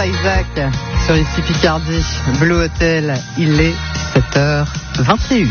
Isaac sur ici Picardie, Blue Hotel, il est 7h21.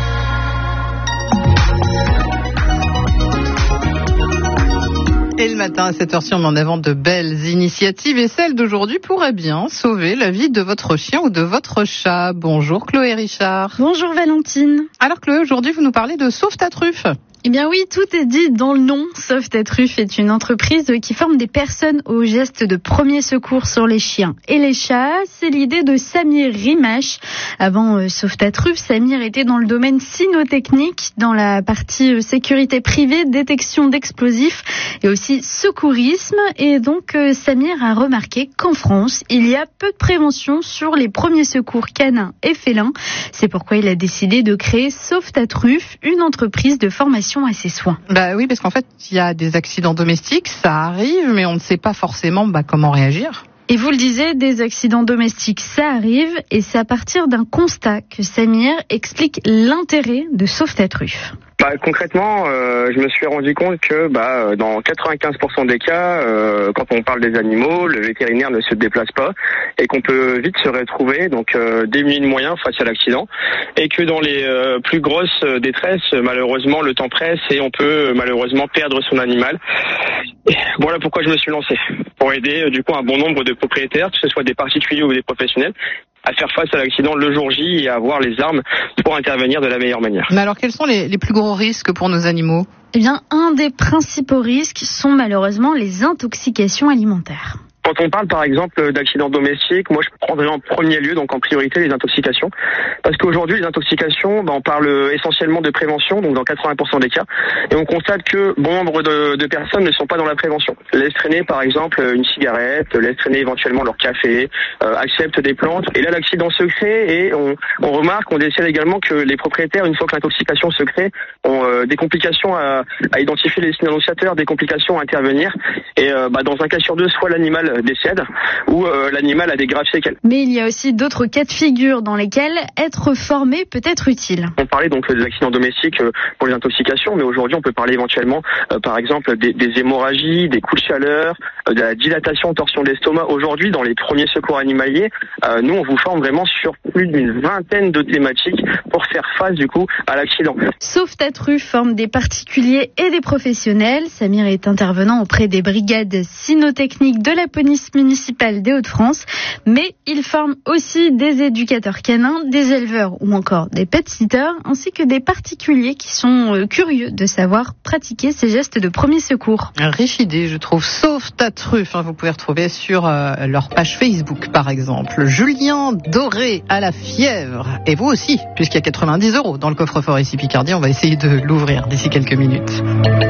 Et le matin à 7h, on met en avant de belles initiatives et celle d'aujourd'hui pourrait bien sauver la vie de votre chien ou de votre chat. Bonjour Chloé Richard. Bonjour Valentine. Alors Chloé, aujourd'hui vous nous parlez de Sauve ta truffe. Eh bien oui, tout est dit dans le nom. Sauve ta truffe est une entreprise qui forme des personnes aux gestes de premier secours sur les chiens et les chats. C'est l'idée de Samir Rimash. Avant Sauve ta truffe, Samir était dans le domaine cynotechnique, dans la partie sécurité privée, détection d'explosifs et aussi secourisme. Et donc Samir a remarqué qu'en France, il y a peu de prévention sur les premiers secours canins et félins. C'est pourquoi il a décidé de créer Sauve ta truffe, une entreprise de formation à ses soins. Bah oui, parce qu'en fait, il y a des accidents domestiques, ça arrive, mais on ne sait pas forcément comment réagir. Et vous le disiez, des accidents domestiques, ça arrive, et c'est à partir d'un constat que Samir explique l'intérêt de Sauve ta truffe. Concrètement, je me suis rendu compte que dans 95% des cas, quand on parle des animaux, le vétérinaire ne se déplace pas et qu'on peut vite se retrouver démuni de moyens face à l'accident et que dans les plus grosses détresses, malheureusement, le temps presse et on peut malheureusement perdre son animal. Et voilà pourquoi je me suis lancé, pour aider un bon nombre de propriétaires, que ce soit des particuliers ou des professionnels, à faire face à l'accident le jour J et à avoir les armes pour intervenir de la meilleure manière. Mais alors, quels sont les plus gros risques pour nos animaux ? Eh bien, un des principaux risques sont malheureusement les intoxications alimentaires. Quand on parle par exemple d'accidents domestiques, moi je prendrais en premier lieu, donc en priorité, les intoxications. Parce qu'aujourd'hui, les intoxications, on parle essentiellement de prévention, donc dans 80% des cas. Et on constate que bon nombre de personnes ne sont pas dans la prévention. Laissent traîner par exemple une cigarette, laissent traîner éventuellement leur café, acceptent des plantes. Et là, l'accident se crée et on remarque, on décèle également que les propriétaires, une fois que l'intoxication se crée, ont des complications à identifier les signes annonciateurs, des complications à intervenir. Et dans un cas sur deux, soit l'animal décède ou l'animal a des graves séquelles. Mais il y a aussi d'autres cas de figure dans lesquels être formé peut être utile. On parlait donc des accidents domestiques pour les intoxications, mais aujourd'hui on peut parler éventuellement par exemple des hémorragies, des coups de chaleur, de la dilatation, torsion d'estomac. Aujourd'hui, dans les premiers secours animaliers, nous on vous forme vraiment sur plus d'une vingtaine de thématiques pour faire face à l'accident. Sauve ta truffe forme des particuliers et des professionnels. Samir est intervenant auprès des brigades cynotechniques de la police municipale des Hauts-de-France, mais il forme aussi des éducateurs canins, des éleveurs ou encore des pet-sitters, ainsi que des particuliers qui sont curieux de savoir pratiquer ces gestes de premier secours. Riche idée, je trouve. Sauve ta truffe, vous pouvez retrouver sur leur page Facebook par exemple. Julien Doré à la fièvre, et vous aussi, puisqu'il y a 90 € dans le coffre-fort ici Picardie, on va essayer de l'ouvrir d'ici quelques minutes.